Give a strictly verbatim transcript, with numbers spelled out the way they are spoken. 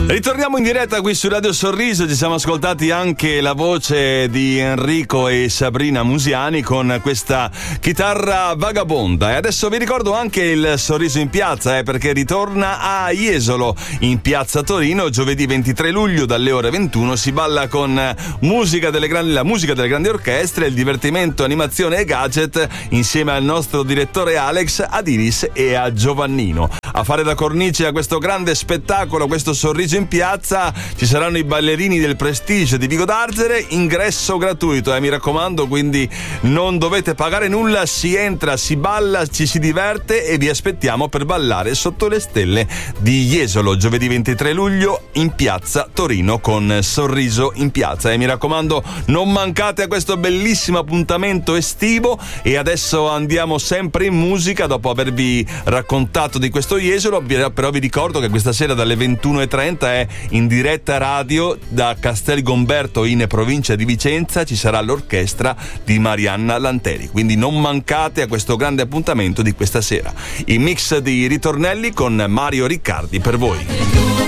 Ritorniamo in diretta qui su Radio Sorriso. Ci siamo ascoltati anche la voce di Enrico e Sabrina Musiani con questa chitarra vagabonda. E adesso vi ricordo anche il Sorriso in Piazza, eh, perché ritorna a Jesolo, in piazza Torino, giovedì ventitré luglio dalle ore ventuno. Si balla con musica delle grandi, la musica delle grandi orchestre, il divertimento, animazione e gadget, insieme al nostro direttore Alex, ad Iris e a Giovannino. A fare da cornice a questo grande spettacolo, questo Sorriso in Piazza, ci saranno i ballerini del Prestige di Vico d'Arzere, ingresso gratuito, eh, mi raccomando, quindi non dovete pagare nulla, si entra, si balla, ci si diverte e vi aspettiamo per ballare sotto le stelle di Jesolo, giovedì ventitré luglio in piazza Torino con Sorriso in Piazza. E mi raccomando, non mancate a questo bellissimo appuntamento estivo. E adesso andiamo sempre in musica, dopo avervi raccontato di questo Jesolo. Però vi ricordo che questa sera dalle ventuno e trenta è in diretta radio da Castel Gomberto in provincia di Vicenza. Ci sarà l'orchestra di Marianna Lanteri, quindi non mancate a questo grande appuntamento di questa sera. Il mix di ritornelli con Mario Riccardi per voi.